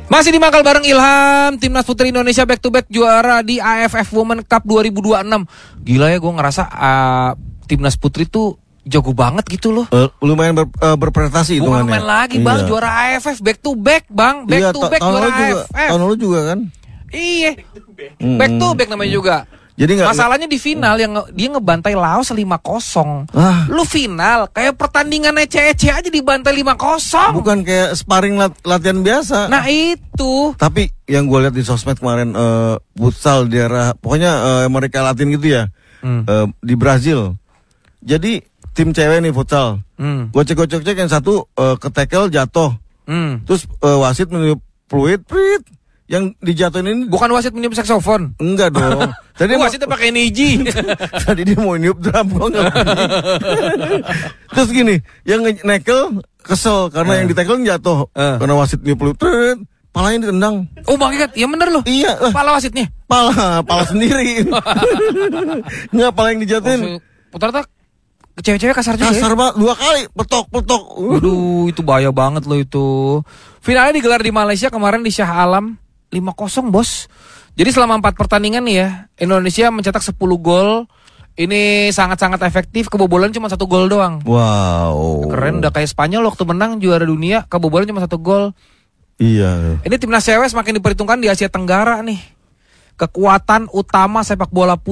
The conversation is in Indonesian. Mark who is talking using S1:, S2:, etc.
S1: Masih di Mangkal bareng Ilham, Timnas Putri Indonesia back to back juara di AFF Women Cup 2026. Gila ya, gue ngerasa Timnas Putri tuh jago banget gitu loh.
S2: Lumayan berprestasi itu.
S1: Bukan main lagi bang, juara AFF back to back bang, back to back juara AFF.
S2: Tahun lalu juga kan?
S1: Iya, back to back namanya juga.
S2: Jadi
S1: masalahnya di final yang dia ngebantai Laos 5-0. Lu final kayak pertandingan ece-ece aja dibantai 5-0.
S2: Bukan kayak sparring latihan biasa.
S1: Nah itu.
S2: Tapi yang gue lihat di sosmed kemarin futsal di daerah, pokoknya mereka latihan gitu ya, di Brazil. Jadi tim cewek nih futsal. Gue cek yang satu ketekel jatuh. Terus wasit meniup fluid, yang dijatuhin ini
S1: bukan wasit meniup saksofon.
S2: Enggak dong.
S1: Tadi wasitnya pakai niji.
S2: Tadi dia mau niup drum kok enggak. Terus gini, yang nekel kesel karena yang ditekel jatuh. Karena wasit niup fluid, palanya ditendang.
S1: Oh bang, ya bener loh.
S2: Iya.
S1: Pala wasitnya.
S2: Pala sendiri. Enggak, pala yang dijatuhin.
S1: Ternyata cewek-cewek kasar juga.
S2: Kasar banget, 2 kali petok.
S1: Waduh, itu bahaya banget loh itu. Finalnya digelar di Malaysia kemarin di Shah Alam 5-0 bos. Jadi selama 4 pertandingan nih ya, Indonesia mencetak 10 gol. Ini sangat-sangat efektif. Kebobolan cuma 1 gol doang.
S2: Wow.
S1: Keren, udah kayak Spanyol waktu menang juara dunia, kebobolan cuma 1 gol.
S2: Iya.
S1: Ini timnas cewek semakin diperhitungkan di Asia Tenggara nih. Kekuatan utama sepak bola